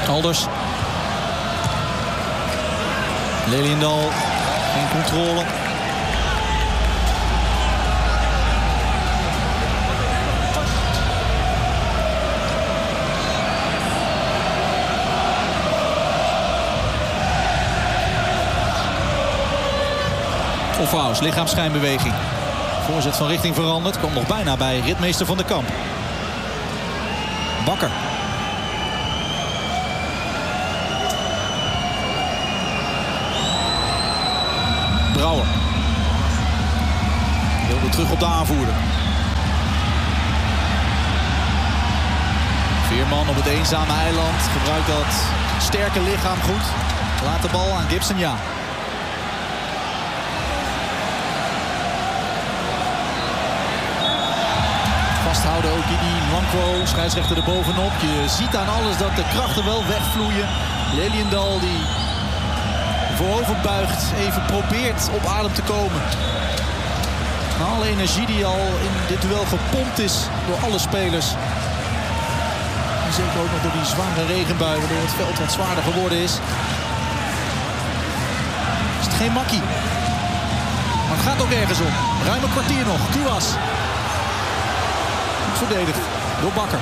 Alders. Leliendal. Geen controle. Hofhuis, lichaamsschijnbeweging. Voorzet van richting veranderd. Komt nog bijna bij ritmeester Van der Kamp. Bakker. Brouwer. Wilde terug op de aanvoerder. Veerman op het eenzame eiland. Gebruikt dat sterke lichaam goed. Laat de bal aan Gibson, ja. Vasthouden ook in die Nwankwo, scheidsrechter erbovenop. Je ziet aan alles dat de krachten wel wegvloeien. Leliendal die voorover buigt, even probeert op adem te komen. Maar alle energie die al in dit duel gepompt is door alle spelers. En zeker ook nog door die zware regenbui, waardoor het veld wat zwaarder geworden is. Is het geen makkie. Maar het gaat ook ergens om. Ruim een kwartier nog. Kuwas. Goed verdedigd door Bakker.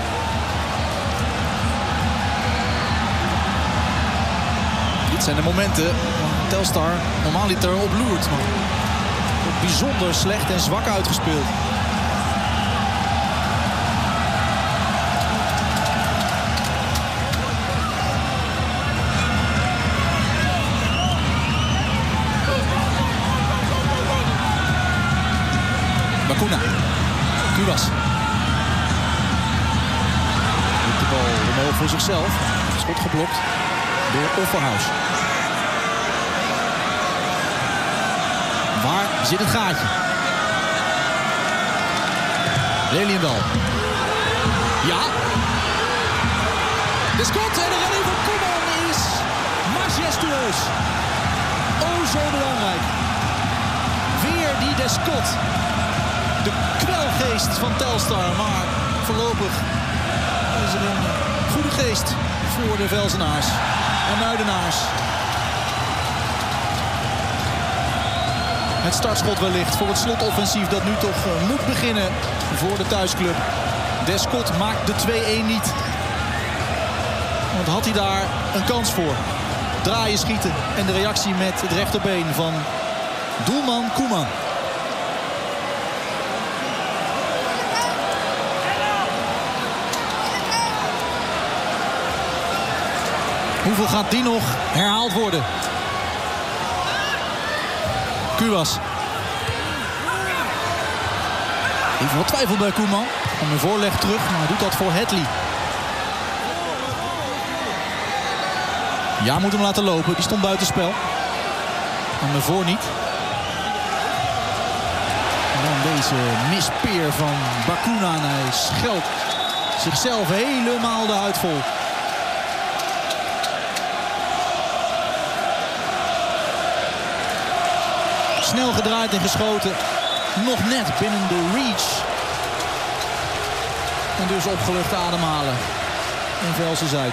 Dit zijn de momenten waar Telstar normaaliter op loert. Maar bijzonder slecht en zwak uitgespeeld. Bakuna. Kuwas. De bal omhoog voor zichzelf. Schot geblokt door Offerhuis. Waar zit het gaatje? Leliendal. Ja. De schot en de redding van Koeman is majestueus. Oh, zo belangrijk. Weer die Descott. De kwelgeest van Telstar, maar voorlopig is er een goede geest voor de Velzenaars en Muidenaars. Het startschot wellicht voor het slotoffensief dat nu toch moet beginnen voor de thuisclub. Descott maakt de 2-1 niet. Want had hij daar een kans voor. Draaien, schieten en de reactie met het rechterbeen van doelman Koeman. Hoeveel gaat die nog herhaald worden? Kuwas. Even wat twijfel bij Koeman. Van een voorleg terug, maar hij doet dat voor Hadley. Ja, moet hem laten lopen. Die stond buitenspel. En voor niet. En dan deze mispeer van Bakuna. En hij scheldt zichzelf helemaal de huid vol. Snel gedraaid en geschoten. Nog net binnen de reach. En dus opgelucht ademhalen. In Velsen-Zuid.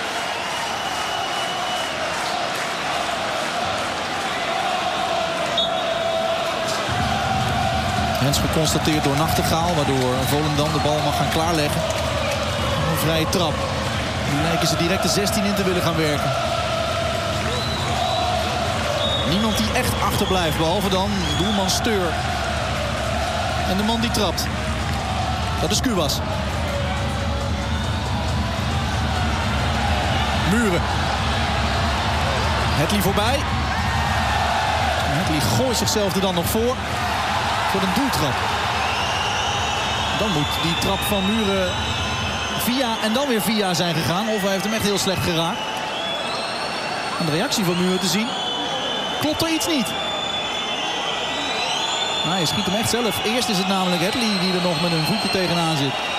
Hens geconstateerd door Nachtegaal. Waardoor Volendam de bal mag gaan klaarleggen. Een vrije trap. Nu lijken ze direct de 16 in te willen gaan werken. Niemand die echt achterblijft, behalve dan doelman Steur. En de man die trapt. Dat is Kuwas. Muren. Hadley voorbij. Hadley gooit zichzelf er dan nog voor een doeltrap. Dan moet die trap van Muren via en dan weer via zijn gegaan. Of hij heeft hem echt heel slecht geraakt. En de reactie van Muren te zien. Klopt er iets niet? Nou, hij schiet hem echt zelf. Eerst is het namelijk Hadley die er nog met een voetje tegenaan zit.